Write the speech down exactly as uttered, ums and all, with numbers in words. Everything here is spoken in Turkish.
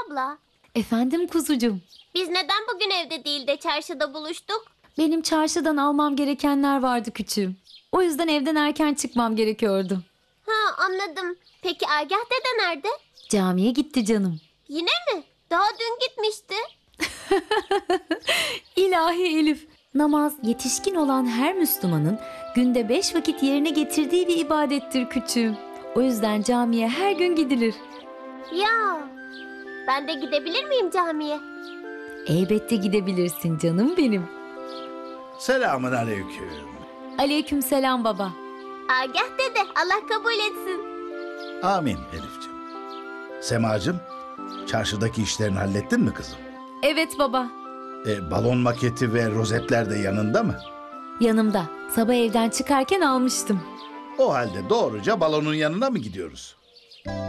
abla, Efendim kuzucuğum. biz neden bugün evde değil de çarşıda buluştuk? Benim çarşıdan almam gerekenler vardı küçüğüm. O yüzden evden erken çıkmam gerekiyordu. Ha, anladım. Peki Agah dede nerede? Camiye gitti canım. Yine mi? Daha dün gitmişti. İlahi Elif. Namaz yetişkin olan her Müslümanın günde beş vakit yerine getirdiği bir ibadettir küçüğüm. O yüzden camiye her gün gidilir. Ya, ben de gidebilir miyim camiye? Elbette gidebilirsin canım benim. Selamun aleyküm. Aleykümselam baba. Agah dede, Allah kabul etsin. Amin Elifciğim. Semacığım, çarşıdaki işlerini hallettin mi kızım? Evet baba. E, balon maketi ve rozetler de yanında mı? Yanımda. Sabah evden çıkarken almıştım. O halde doğruca balonun yanına mı gidiyoruz?